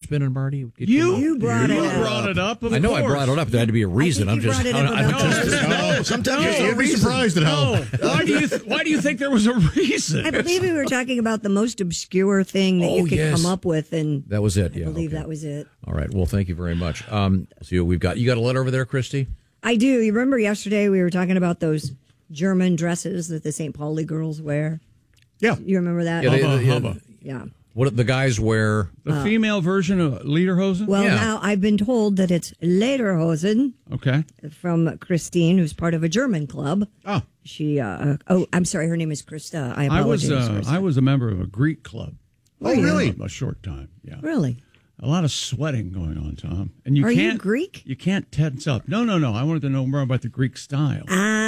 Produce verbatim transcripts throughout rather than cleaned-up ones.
spinning, Marty? Get You, You brought you it up. brought it up. Of I know course. I brought it up. There had to be a reason. I I'm think just. you brought it up I- I'm about- just No, sometimes No. you'll be surprised at how. No. Why do you th- Why do you think there was a reason? I believe we were talking about the most obscure thing that Oh, you could yes. come up with, and that was it. I Yeah, believe okay. that was it. All right. Well, thank you very much. Um, so we've got you got a letter over there, Christy. I do. You remember yesterday we were talking about those German dresses that the Saint Pauli girls wear? Yeah. You remember that? Yeah, they- Hubba, yeah, hubba. Yeah. What the guys wear? The female version of Lederhosen? Well, Yeah. now I've been told that it's Lederhosen Okay. from Christine, who's part of a German club. Oh. She, uh, oh, I'm sorry, her name is Krista. I I was apologize. uh, I was a member of a Greek club. Oh, really? A short time, yeah. Really? A lot of sweating going on, Tom. And you Are you can't Greek? You can't tense up. No, no, no. I wanted to know more about the Greek style.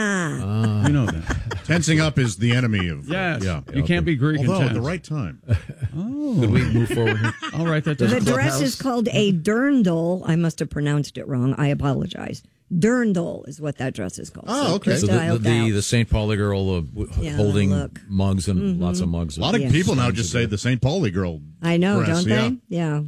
Ah. You know that. Tensing up is the enemy of. Yes. Yeah. You can't be Greek Although and at tense. the right time. Could we move forward here? I'll write that The down. dress is called a dirndl. I must have pronounced it wrong. I apologize. Dirndl is what that dress is called. Oh, okay. Krista So the, the, helped the, out. the Saint Pauli girl uh, w- Yeah, holding look. mugs and lots of mugs. A lot of Yeah. people now just say the Saint Pauli girl. I know, dress, don't yeah. they? Yeah.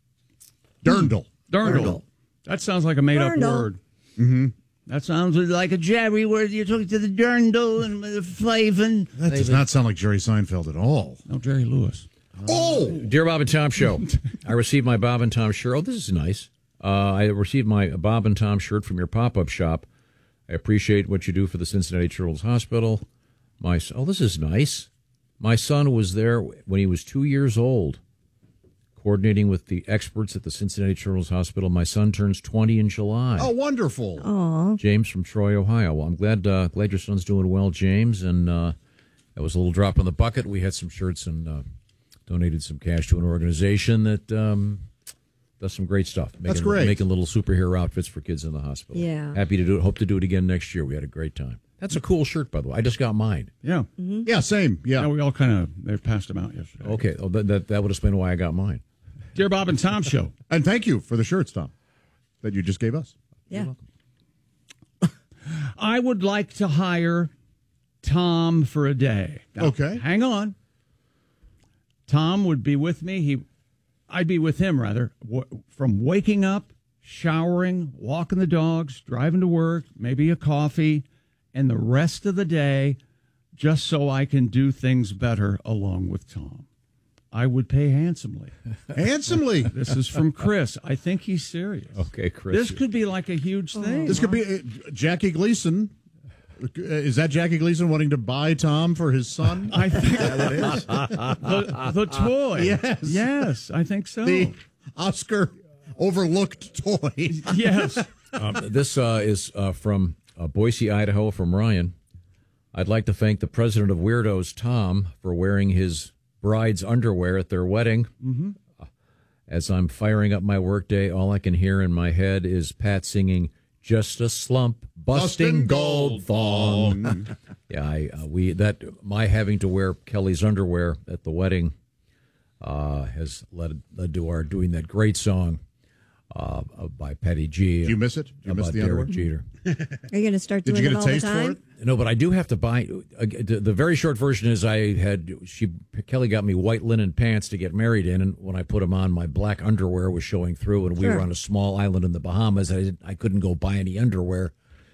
Dirndl. Dirndl. Dirndl. That sounds like a made-up Dirndl. word. Mm-hmm. That sounds like a Jerry word. You're talking to the dirndl and the flavin. That does not sound like Jerry Seinfeld at all. No, Jerry Lewis. Oh! Dear Bob and Tom Show, I received my Bob and Tom shirt. Oh, this is nice. Uh, I received my Bob and Tom shirt from your pop-up shop. I appreciate what you do for the Cincinnati Children's Hospital. My s- oh, this is nice. My son was there when he was two years old, coordinating with the experts at the Cincinnati Children's Hospital. My son turns twenty in July. Oh, wonderful. Aw. James from Troy, Ohio. Well, I'm glad uh, glad your son's doing well, James. And uh, that was a little drop in the bucket. We had some shirts and uh, donated some cash to an organization that um, does some great stuff. Making, That's great. Making little superhero outfits for kids in the hospital. Yeah. Happy to do it. Hope to do it again next year. We had a great time. That's a cool shirt, by the way. I just got mine. Yeah. Yeah, same. Yeah. Yeah, we all kind of, they passed them out yesterday. Okay. Oh, that, that, that would explain why I got mine. Dear Bob and Tom Show. And thank you for the shirts, Tom, that you just gave us. Yeah. I would like to hire Tom for a day. Now, Okay. hang on. Tom would be with me. He, I'd be with him rather. W- from waking up, showering, walking the dogs, driving to work, maybe a coffee, and the rest of the day, just so I can do things better along with Tom. I would pay handsomely. Handsomely. This is from Chris. I think he's serious. Okay, Chris. This could be like a huge thing. This could be uh, Jackie Gleason. Uh, Is that Jackie Gleason wanting to buy Tom for his son? I think That is. the, the toy. Yes. Yes, I think so. The Oscar overlooked toy. Yes. Um, this uh, is uh, from uh, Boise, Idaho, from Ryan. I'd like to thank the president of Weirdos, Tom, for wearing his bride's underwear at their wedding. Mm-hmm. As I'm firing up my workday, all I can hear in my head is Pat singing "Just a Slump, Busting Busting Gold Gold Thong." Thong. Yeah, I uh, we that my having to wear Kelly's underwear at the wedding uh, has led led to our doing that great song uh, uh, by Patty G. Did you miss it? Did you miss about the Derek underwear? Jeter. Are you going to start Did doing you get it a all taste the for time? it? No, but I do have to buy. Uh, the, the very short version is I had she Kelly got me white linen pants to get married in, and when I put them on, my black underwear was showing through, and we Sure. were on a small island in the Bahamas. I didn't- I couldn't go buy any underwear,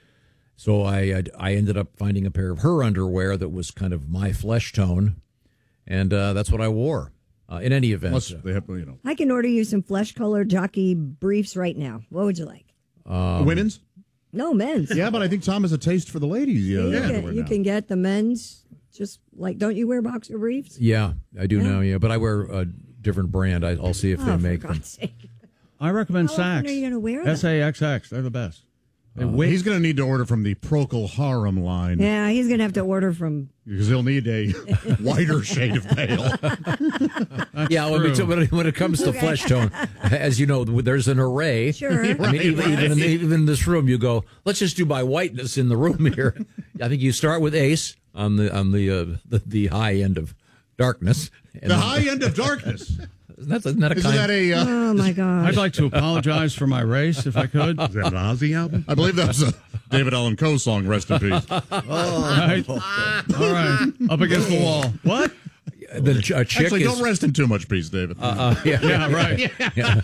so I I ended up finding a pair of her underwear that was kind of my flesh tone, and uh, that's what I wore. Uh, in any event, Plus, they have, you know, I can order you some flesh-colored jockey briefs right now. What would you like? um, women's. No, men's. Yeah, but I think Tom has a taste for the ladies. Yeah, you, underwear can, you now. can get the men's. Just like, don't you wear boxer briefs? yeah, I do Yeah. now. Yeah, but I wear a different brand. I, I'll see if Oh, they for make them. God's sake. I recommend How often Saks. are you gonna wear them? S A X X. They're the best. They Uh, wait. He's going to need to order from the Procol Harum line Yeah, he's going to have to order from. because he'll need a whiter shade of pale. Yeah, when, we, true. when it- when it comes to Okay. flesh tone, as you know, there's an array. Sure. I mean, Right, even, right. even, in, even in this room, you go, let's just do by whiteness in the room here. I think you start with Ace on the on the uh, the, the high end of darkness. And The high end of darkness. That's isn't that a Isn't kind? that a? Uh, Oh my God! I'd like to apologize for my race if I could. Is that an Ozzy album? I believe that was a David Allen Coe song. Rest in peace. All right. All right. Up against the wall. What? the ch- a chick Actually, is don't rest in too much peace, David. uh, yeah, Yeah, right. yeah.